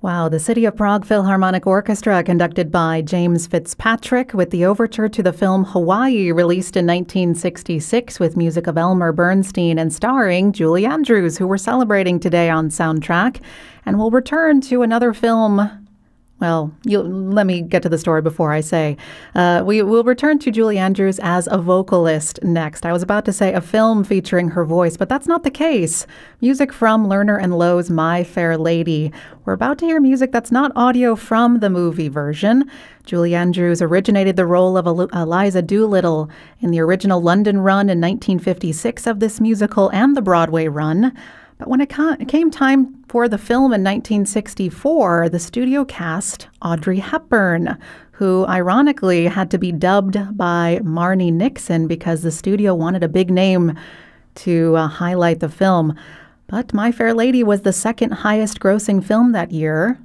Wow, the City of Prague Philharmonic Orchestra, conducted by James Fitzpatrick, with the overture to the film Hawaii, released in 1966 with music of Elmer Bernstein and starring Julie Andrews, who we're celebrating today on Soundtrack. And we'll return to another film. Well, let me get to the story before I say. We will return to Julie Andrews as a vocalist next. I was about to say a film featuring her voice, but that's not the case. Music from Lerner and Loewe's My Fair Lady. We're about to hear music that's not audio from the movie version. Julie Andrews originated the role of Eliza Doolittle in the original London run in 1956 of this musical and the Broadway run. But when it came time for the film in 1964, the studio cast Audrey Hepburn, who ironically had to be dubbed by Marni Nixon because the studio wanted a big name to highlight the film. But My Fair Lady was the second highest grossing film that year.